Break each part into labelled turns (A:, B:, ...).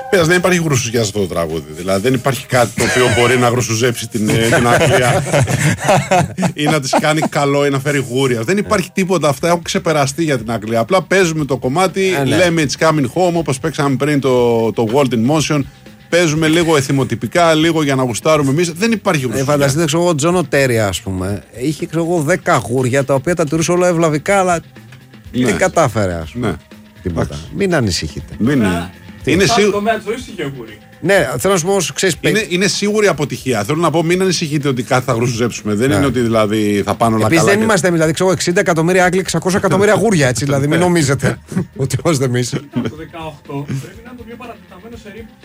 A: Πες, δεν υπάρχει γρουσουζιά σε αυτό το τραγούδι. Δηλαδή δεν υπάρχει κάτι το οποίο μπορεί να γρουσουζέψει την Αγγλία ή να της κάνει καλό ή να φέρει γούρια. Δεν υπάρχει τίποτα. Αυτά έχουν ξεπεραστεί για την Αγγλία. Απλά παίζουμε το κομμάτι, λέμε it's coming home, όπως παίξαμε πριν το World in Motion. Παίζουμε λίγο εθιμοτυπικά, λίγο για να γουστάρουμε εμείς. Δεν υπάρχει γρουσουζιά.
B: Φανταστείτε, ξέρω εγώ, Τζόνο Τέρι, ας πούμε. Είχε, ξέρω εγώ, 10 γούρια τα οποία τα τηρούσε όλα ευλαβικά, αλλά δεν κατάφερε, ας πούμε. Τίποτα. Μην ανησυχείτε.
C: Είναι σίγουρο.
B: Ναι, θέλω να σου πω όμως, ξέρεις,
A: είναι σίγουρη αποτυχία. Θέλω να πω, μην ανησυχείτε ότι κάτι θα γρουσουζέψουμε. Δεν είναι ότι δηλαδή θα πάνε όλα καλά.
B: Επίσης δεν είμαστε, δηλαδή, ξέρω, 60 εκατομμύρια Άγγλοι, 600 εκατομμύρια γούρια, έτσι. Δηλαδή, μην νομίζετε ότι είμαστε εμείς.
C: Το 18 πρέπει να είναι το πιο παρατεταμένο σερί που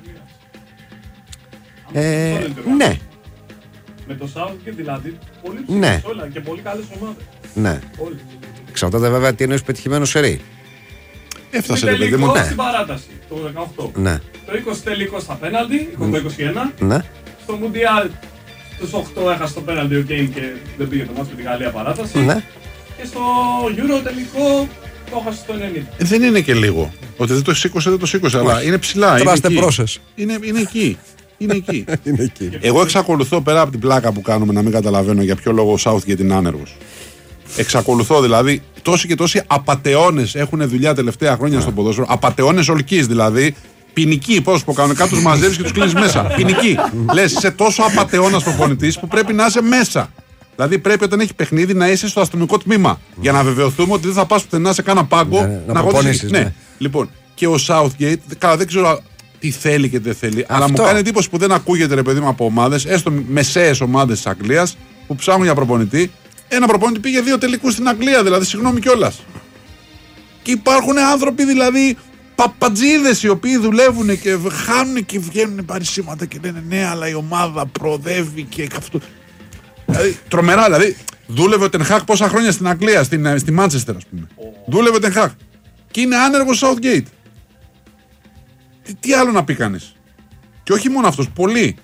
C: της
B: Ναι.
C: Με το Southgate δηλαδή, πολύ ψηλός όλα και πολύ καλές ομάδες.
B: Ναι. Εξαρτάται βέβαια τι εννοείς πετυχημένο σερί.
A: Έφτασε ρε
C: παιδί μου. Στην παράταση το 18.
B: Ναι.
C: Το 20 τελικό στα πέναλτι, το 21.
B: Ναι.
C: Στο Μουντιάλ τους 8 έχασε το πέναλτι ο Κέιν και δεν πήγε το μάτς με τη Γαλλία παράταση.
B: Ναι.
C: Και στο Euro τελικό το έχασε στο 90.
A: Δεν είναι και λίγο. Ότι δεν το σήκωσε, δεν το σήκωσε, αλλά είναι ψηλά.
B: Τράστε πρόσες.
A: Είναι εκεί. Είναι εκεί. Εγώ εξακολουθώ πέρα από την πλάκα που κάνουμε να μην καταλαβαίνω για ποιο λόγο ο Southgate είναι άνεργος. Εξακολουθώ δηλαδή. Τόσοι και τόσοι απατεώνες έχουν δουλειά τελευταία χρόνια στο ποδόσφαιρο. Απατεώνες ολκής δηλαδή. Ποινικοί, πώς που κάνουν, κάτω τους μαζεύεις και τους κλείνεις μέσα. Ποινικοί. Λες, είσαι τόσο απατεώνας προπονητής που πρέπει να είσαι μέσα. Δηλαδή πρέπει όταν έχει παιχνίδι να είσαι στο αστυνομικό τμήμα. Για να βεβαιωθούμε ότι δεν θα πας πουθενά σε κάνα πάγκο
B: να προπονήσεις.
A: Ναι. Λοιπόν, και ο Southgate, καλά δεν ξέρω τι θέλει και δεν θέλει. Αλλά μου κάνει εντύπωση που δεν ακούγεται ρε παιδί μου από ομάδες, έστω μεσαίες ομάδες της Αγγλίας, που ψάχνουν για προπονητή. Ένα προπονητή πήγε 2 τελικούς στην Αγγλία, δηλαδή, συγγνώμη κιόλας. Και υπάρχουν άνθρωποι, δηλαδή, παπατζίδες οι οποίοι δουλεύουν και χάνουν και βγαίνουν παρισίματα και λένε ναι, αλλά η ομάδα προοδεύει και αυτό. Δηλαδή, τρομερά, δηλαδή. Δούλευε ο Τενχάκ πόσα χρόνια στην Αγγλία, στη Μάντσεστερ, ας πούμε. Δούλευε ο Τενχάκ. Και είναι άνεργος Southgate. Τι άλλο να πει κανείς. Και όχι μόνο αυτός, πολλοί.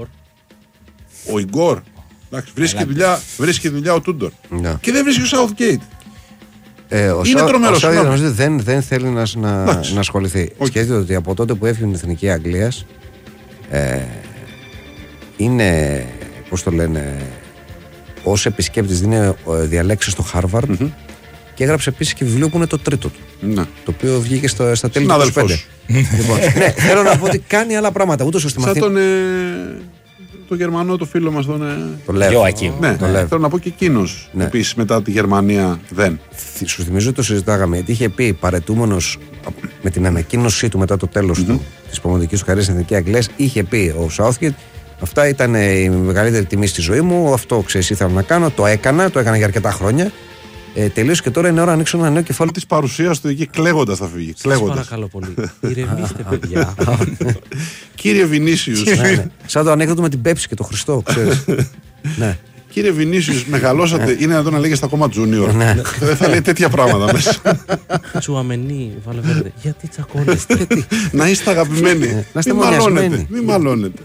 A: Ο Ιγκόρ. Βρίσκει δουλειά ο Τούντορ. Και δεν βρίσκει ο Southgate. Είναι τρομερός.
B: Δεν θέλει να ασχοληθεί. Σκέφτεται ότι από τότε που έφυγε η Εθνική Αγγλίας είναι, πώς το λένε, ως επισκέπτης δίνει διαλέξεις στο Harvard και έγραψε επίσης και βιβλίο που είναι το τρίτο του. Το οποίο βγήκε στα τέλη του 25. Λοιπόν, ναι, θέλω να πω ότι κάνει άλλα πράγματα. Ούτως ώστε
A: σαν το Γερμανό, το φίλο μας τον.
B: Το Λιώακι.
A: Ναι, θέλω να πω και εκείνος. Επίσης μετά τη Γερμανία δεν.
B: Σου θυμίζω ότι το συζητάγαμε, γιατί είχε πει παρετούμενος με την ανακοίνωσή του μετά το τέλος της προμονητικής του καριέρας στην Εθνική Αγγλία, είχε πει ο Southgate, αυτά ήταν η μεγαλύτερη τιμή στη ζωή μου, αυτό ξέρεις ήθελα να κάνω, το έκανα για αρκετά χρόνια. Τελείωσε και τώρα είναι ώρα να ανοίξω ένα νέο κεφάλαιο.
A: Της παρουσίας του εκεί κλαίγοντας θα φύγει.
D: Σας παρακαλώ πολύ. Ηρεμήστε, παιδιά.
A: Κύριε Βινίσιους.
B: Σαν το ανέκδοτο με την Πέψη και το Χριστό, ξέρεις. Ναι.
A: Κύριε Βινίσιους, μεγαλώσατε. Είναι να το να λέγεστε ακόμα Junior. Δεν θα λέει τέτοια πράγματα μέσα.
D: Τσουαμενί, Βαλεβέρντε. Γιατί τσακώνεστε.
A: Να είστε αγαπημένοι.
B: Να είστε μονιασμένοι.
A: Μην μαλώνετε.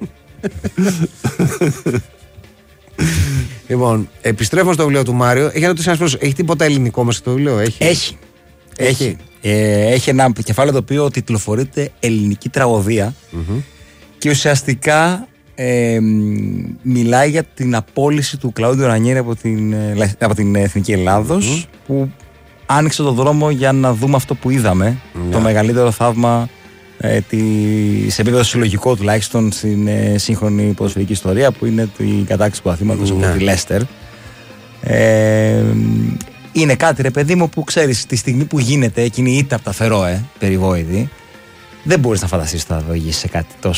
B: Λοιπόν, επιστρέφω στο βιβλίο του Μάριο. Έχει ρωτήσει ένας φίλος, έχει τίποτα ελληνικό μέσα στο βιβλίο?
E: Έχει. Έχει ένα κεφάλαιο το οποίο τιτλοφορείται Ελληνική Τραγωδία και ουσιαστικά μιλάει για την απόλυση του Κλαούντιο Ρανιέρη από την Εθνική Ελλάδος, που άνοιξε το δρόμο για να δούμε αυτό που είδαμε, το μεγαλύτερο θαύμα σε επίπεδο συλλογικό τουλάχιστον στην σύγχρονη ποδοσφαιρική ιστορία, που είναι η κατάκτηση του αθλήματος από τη Λέστερ. Είναι κάτι ρε παιδί μου που ξέρεις, τη στιγμή που γίνεται εκείνη η ήττα από τα Φερόε περιβόηδη, δεν μπορείς να φανταστείς ότι θα οδηγήσει σε κάτι τόσο